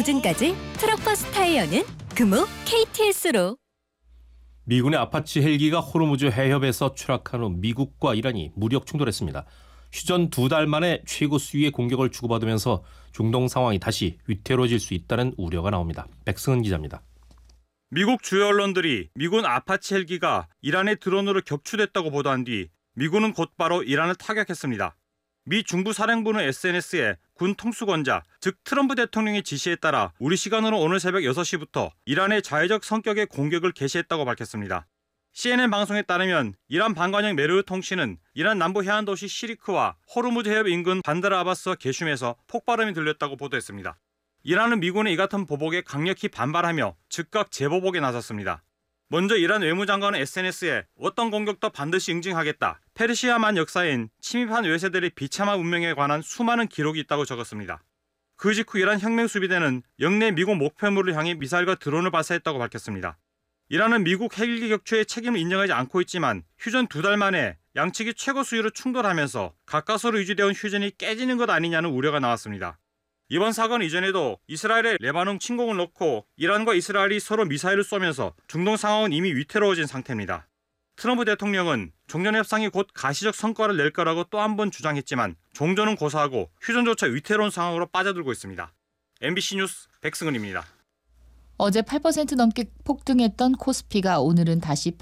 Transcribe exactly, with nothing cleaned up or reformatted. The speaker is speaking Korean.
보증까지 트럭버스 타이어는 금호 케이티에스로. 미군의 아파치 헬기가 호르무즈 해협에서 추락한 후 미국과 이란이 무력 충돌했습니다. 휴전 두 달 만에 최고 수위의 공격을 주고받으면서 중동 상황이 다시 위태로워질 수 있다는 우려가 나옵니다. 백승은 기자입니다. 미국 주요 언론들이 미군 아파치 헬기가 이란의 드론으로 격추됐다고 보도한 뒤 미군은 곧바로 이란을 타격했습니다. 미 중부사령부는 에스엔에스에 군 통수권자, 즉 트럼프 대통령의 지시에 따라 우리 시간으로 오늘 새벽 여섯 시부터 이란의 자해적 성격의 공격을 개시했다고 밝혔습니다. 씨엔엔 방송에 따르면 이란 방관영 메르흐 통신은 이란 남부 해안 도시 시리크와 호르무즈 해협 인근 반다르 아바스 게슘에서 폭발음이 들렸다고 보도했습니다. 이란은 미군의 이 같은 보복에 강력히 반발하며 즉각 재보복에 나섰습니다. 먼저 이란 외무장관은 에스엔에스에 어떤 공격도 반드시 응징하겠다. 페르시아만 역사인 침입한 외세들의 비참한 운명에 관한 수많은 기록이 있다고 적었습니다. 그 직후 이란 혁명수비대는 영내 미국 목표물을 향해 미사일과 드론을 발사했다고 밝혔습니다. 이란은 미국 헬기 격추의 책임을 인정하지 않고 있지만 휴전 두 달 만에 양측이 최고 수위로 충돌하면서 가까스로 유지되어 온 휴전이 깨지는 것 아니냐는 우려가 나왔습니다. 이번 사건 이전에도 이스라엘의 레바논 침공을 놓고 이란과 이스라엘이 서로 미사일을 쏘면서 중동 상황은 이미 위태로워진 상태입니다. 트럼프 대통령은 종전협상이 곧 가시적 성과를 낼 거라고 또 한 번 주장했지만 종전은 고사하고 휴전조차 위태로운 상황으로 빠져들고 있습니다. 엠비씨 뉴스 백승은입니다. 어제 팔 퍼센트 넘게 폭등했던 코스피가 오늘은 다시